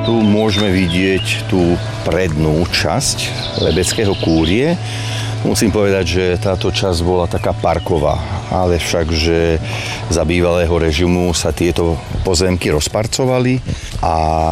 Tu môžeme vidieť tú prednú časť lebeckého kúrie. Musím povedať, že táto časť bola taká parková, ale však, že za bývalého režimu sa tieto pozemky rozparcovali a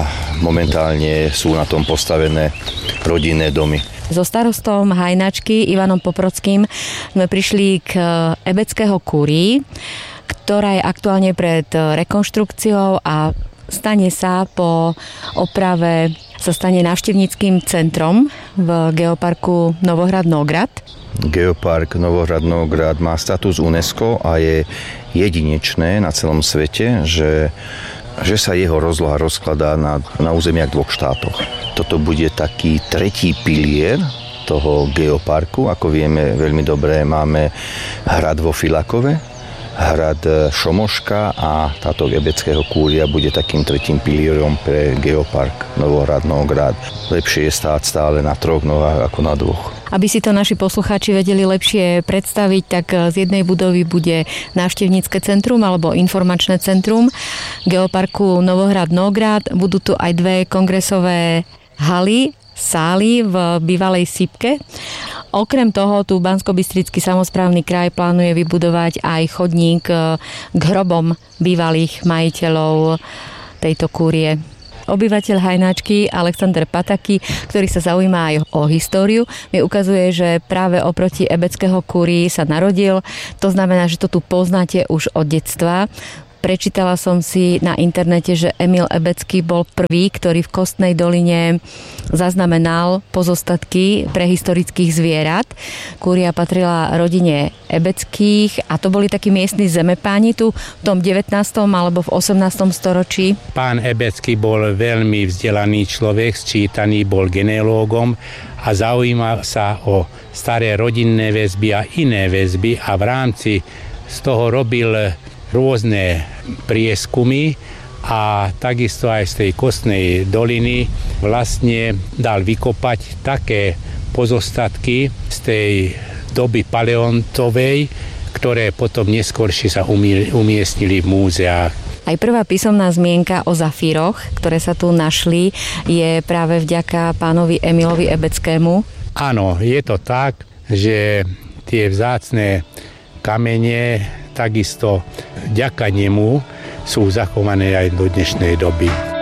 momentálne sú na tom postavené rodinné domy. So starostom Hajnačky Ivanom Poprockým sme prišli k Ebeckého kúrii, ktorá je aktuálne pred rekonštrukciou a stane sa po oprave návštevníckym centrom v geoparku Novohrad Nógrad. Geopark Novohrad Nógrad má status UNESCO a je jedinečné na celom svete, že sa jeho rozloha rozkladá na územiach 2 štátoch. Toto bude taký tretí pilier toho geoparku. Ako vieme veľmi dobre, máme hrad vo Filakove, hrad Šomoška a táto Ebeckého kúria bude takým tretím pilierom pre geopark Novohrad Nógrad. Lepšie je stáť stále na 3 nohách ako na 2. Aby si to naši poslucháči vedeli lepšie predstaviť, tak z jednej budovy bude návštevnícke centrum alebo informačné centrum geoparku Novohrad Nógrad. Budú tu aj 2 kongresové haly, sály v bývalej Sipke. Okrem toho tu Banskobystrický samosprávny kraj plánuje vybudovať aj chodník k hrobom bývalých majiteľov tejto kúrie. Obyvateľ Hajnáčky Alexander Pataky, ktorý sa zaujíma aj o históriu, mi ukazuje, že práve oproti Ebeckého kúrii sa narodil. To znamená, že to tu poznáte už od detstva. Prečítala som si na internete, že Emil Ebecký bol prvý, ktorý v Kostnej doline zaznamenal pozostatky prehistorických zvierat. Kúria patrila rodine Ebeckých a to boli takí miestni zemepáni tu v tom 19. alebo v 18. storočí. Pán Ebecký bol veľmi vzdelaný človek, sčítaný, bol genealógom a zaujímal sa o staré rodinné väzby a iné väzby a v rámci z toho robil rôzne prieskumy a takisto aj z tej Kostnej doliny vlastne dal vykopať také pozostatky z tej doby paleontovej, ktoré potom neskôršie sa umiestnili v múzeách. Aj prvá písomná zmienka o zafíroch, ktoré sa tu našli, je práve vďaka pánovi Emilovi Ebeckému. Áno, je to tak, že tie vzácne kamene takisto vďaka nemu sú zachované aj do dnešnej doby.